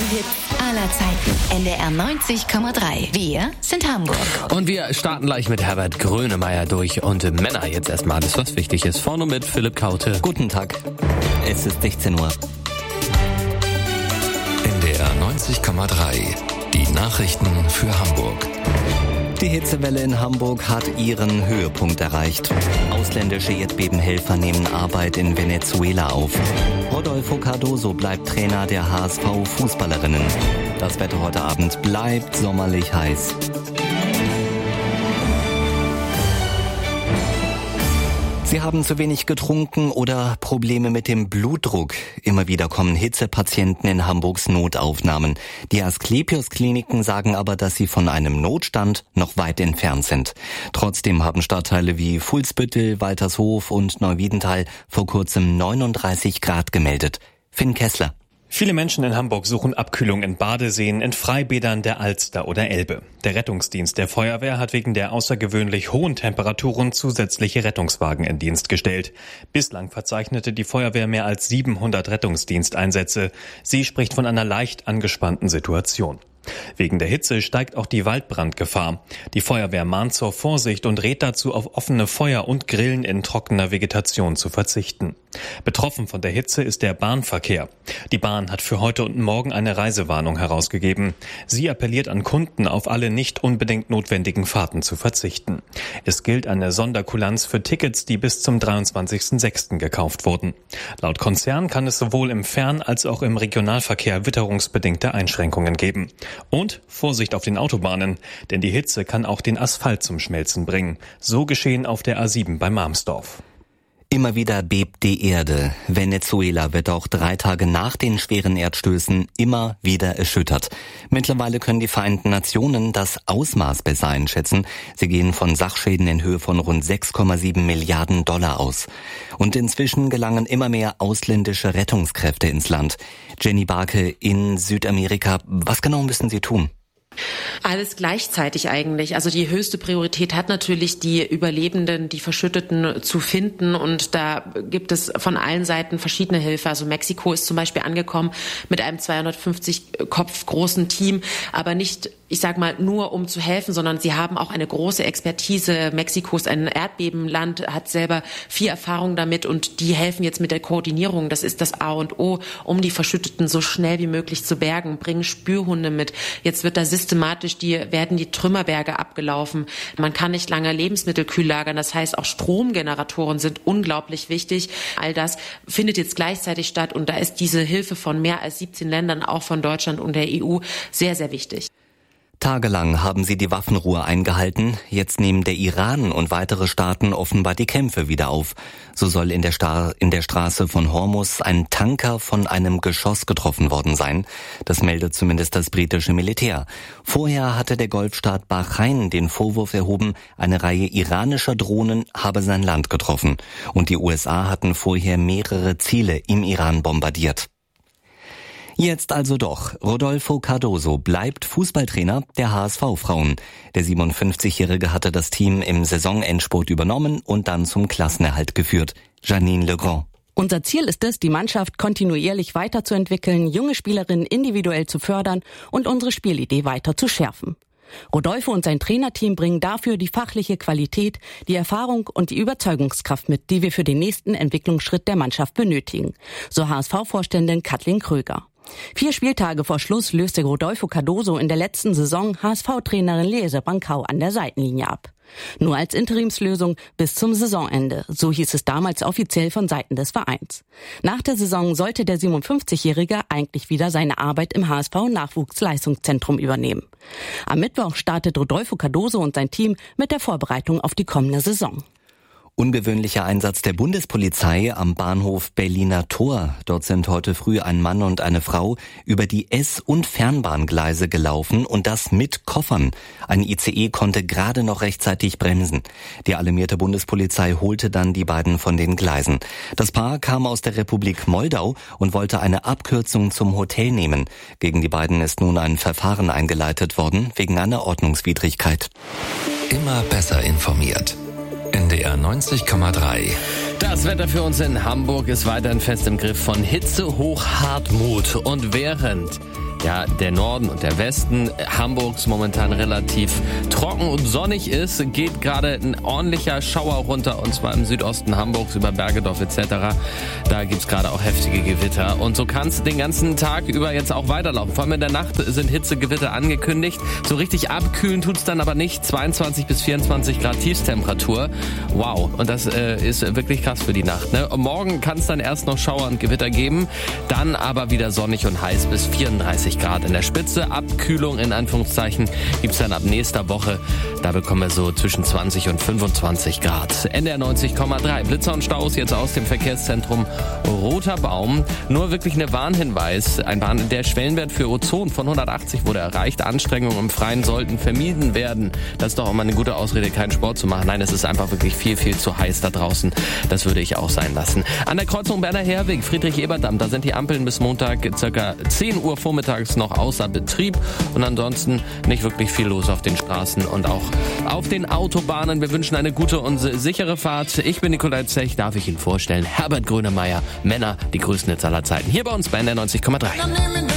Hits aller Zeiten. NDR 90,3. Wir sind Hamburg. Und wir starten gleich mit Herbert Grönemeyer durch. Und Männer jetzt erstmal alles, was wichtig ist. Vorne mit Philipp Kaute. Guten Tag. Es ist 16 Uhr. NDR 90,3. Die Nachrichten für Hamburg. Die Hitzewelle in Hamburg hat ihren Höhepunkt erreicht. Ausländische Erdbebenhelfer nehmen Arbeit in Venezuela auf. Rodolfo Cardoso bleibt Trainer der HSV-Fußballerinnen. Das Wetter heute Abend bleibt sommerlich heiß. Sie haben zu wenig getrunken oder Probleme mit dem Blutdruck. Immer wieder kommen Hitzepatienten in Hamburgs Notaufnahmen. Die Asklepios-Kliniken sagen aber, dass sie von einem Notstand noch weit entfernt sind. Trotzdem haben Stadtteile wie Fuhlsbüttel, Waltershof und Neuwiedental vor kurzem 39 Grad gemeldet. Finn Kessler. Viele Menschen in Hamburg suchen Abkühlung in Badeseen, in Freibädern der Alster oder Elbe. Der Rettungsdienst der Feuerwehr hat wegen der außergewöhnlich hohen Temperaturen zusätzliche Rettungswagen in Dienst gestellt. Bislang verzeichnete die Feuerwehr mehr als 700 Rettungsdiensteinsätze. Sie spricht von einer leicht angespannten Situation. Wegen der Hitze steigt auch die Waldbrandgefahr. Die Feuerwehr mahnt zur Vorsicht und rät dazu, auf offene Feuer und Grillen in trockener Vegetation zu verzichten. Betroffen von der Hitze ist der Bahnverkehr. Die Bahn hat für heute und morgen eine Reisewarnung herausgegeben. Sie appelliert an Kunden, auf alle nicht unbedingt notwendigen Fahrten zu verzichten. Es gilt eine Sonderkulanz für Tickets, die bis zum 23.06. gekauft wurden. Laut Konzern kann es sowohl im Fern- als auch im Regionalverkehr witterungsbedingte Einschränkungen geben. Und Vorsicht auf den Autobahnen, denn die Hitze kann auch den Asphalt zum Schmelzen bringen. So geschehen auf der A7 bei Marmsdorf. Immer wieder bebt die Erde. Venezuela wird auch 3 Tage nach den schweren Erdstößen immer wieder erschüttert. Mittlerweile können die Vereinten Nationen das Ausmaß besser einschätzen. Sie gehen von Sachschäden in Höhe von rund 6,7 Milliarden Dollar aus. Und inzwischen gelangen immer mehr ausländische Rettungskräfte ins Land. Jenny Barke in Südamerika. Was genau müssen sie tun? Alles gleichzeitig eigentlich. Also die höchste Priorität hat natürlich die Überlebenden, die Verschütteten zu finden. Und da gibt es von allen Seiten verschiedene Hilfe. Also Mexiko ist zum Beispiel angekommen mit einem 250 Kopf großen Team, aber nicht, ich sag mal, nur um zu helfen, sondern sie haben auch eine große Expertise. Mexiko ist ein Erdbebenland, hat selber viel Erfahrung damit und die helfen jetzt mit der Koordinierung. Das ist das A und O, um die Verschütteten so schnell wie möglich zu bergen, bringen Spürhunde mit. Jetzt wird da systematisch werden die Trümmerberge abgelaufen. Man kann nicht lange Lebensmittel kühl lagern. Das heißt, auch Stromgeneratoren sind unglaublich wichtig. All das findet jetzt gleichzeitig statt und da ist diese Hilfe von mehr als 17 Ländern, auch von Deutschland und der EU, sehr, sehr wichtig. Tagelang haben sie die Waffenruhe eingehalten. Jetzt nehmen der Iran und weitere Staaten offenbar die Kämpfe wieder auf. So soll in der Straße von Hormuz ein Tanker von einem Geschoss getroffen worden sein. Das meldet zumindest das britische Militär. Vorher hatte der Golfstaat Bahrain den Vorwurf erhoben, eine Reihe iranischer Drohnen habe sein Land getroffen. Und die USA hatten vorher mehrere Ziele im Iran bombardiert. Jetzt also doch. Rodolfo Cardoso bleibt Fußballtrainer der HSV-Frauen. Der 57-Jährige hatte das Team im Saisonendspurt übernommen und dann zum Klassenerhalt geführt. Janine Legrand. Unser Ziel ist es, die Mannschaft kontinuierlich weiterzuentwickeln, junge Spielerinnen individuell zu fördern und unsere Spielidee weiter zu schärfen. Rodolfo und sein Trainerteam bringen dafür die fachliche Qualität, die Erfahrung und die Überzeugungskraft mit, die wir für den nächsten Entwicklungsschritt der Mannschaft benötigen. So HSV-Vorständin Kathleen Kröger. 4 Spieltage vor Schluss löste Rodolfo Cardoso in der letzten Saison HSV-Trainerin Lese Bankau an der Seitenlinie ab. Nur als Interimslösung bis zum Saisonende, so hieß es damals offiziell von Seiten des Vereins. Nach der Saison sollte der 57-Jährige eigentlich wieder seine Arbeit im HSV-Nachwuchsleistungszentrum übernehmen. Am Mittwoch startet Rodolfo Cardoso und sein Team mit der Vorbereitung auf die kommende Saison. Ungewöhnlicher Einsatz der Bundespolizei am Bahnhof Berliner Tor. Dort sind heute früh ein Mann und eine Frau über die S- und Fernbahngleise gelaufen und das mit Koffern. Ein ICE konnte gerade noch rechtzeitig bremsen. Die alarmierte Bundespolizei holte dann die beiden von den Gleisen. Das Paar kam aus der Republik Moldau und wollte eine Abkürzung zum Hotel nehmen. Gegen die beiden ist nun ein Verfahren eingeleitet worden wegen einer Ordnungswidrigkeit. Immer besser informiert. NDR 90,3. Das Wetter für uns in Hamburg ist weiterhin fest im Griff von Hitze hoch Hartmut. Und während ja, der Norden und der Westen Hamburgs momentan relativ trocken und sonnig ist, geht gerade ein ordentlicher Schauer runter, und zwar im Südosten Hamburgs über Bergedorf etc. Da gibt's gerade auch heftige Gewitter, und so kann es den ganzen Tag über jetzt auch weiterlaufen. Vor allem in der Nacht sind Hitzegewitter angekündigt. So richtig abkühlen tut's dann aber nicht. 22 bis 24 Grad Tiefstemperatur. Wow, und das ist wirklich krass für die Nacht, ne? Morgen kann es dann erst noch Schauer und Gewitter geben, dann aber wieder sonnig und heiß bis 34 Grad in der Spitze. Abkühlung in Anführungszeichen gibt's dann ab nächster Woche. Da bekommen wir so zwischen 20 und 25 Grad. NDR 90,3. Blitzer und Staus jetzt aus dem Verkehrszentrum Roter Baum. Nur wirklich eine Warnhinweis. Der Schwellenwert für Ozon von 180 wurde erreicht. Anstrengungen im Freien sollten vermieden werden. Das ist doch auch mal eine gute Ausrede, keinen Sport zu machen. Nein, es ist einfach wirklich viel, viel zu heiß da draußen. Das würde ich auch sein lassen. An der Kreuzung Berner Herweg, Friedrich-Ebert-Damm, da sind die Ampeln bis Montag ca. 10 Uhr vormittags noch außer Betrieb. Und ansonsten nicht wirklich viel los auf den Straßen und auch auf den Autobahnen. Wir wünschen eine gute und sichere Fahrt. Ich bin Nikolai Zech, darf ich Ihnen vorstellen. Herbert Grönemeyer, Männer, die größten Hits aller Zeiten. Hier bei uns bei NDR 90,3.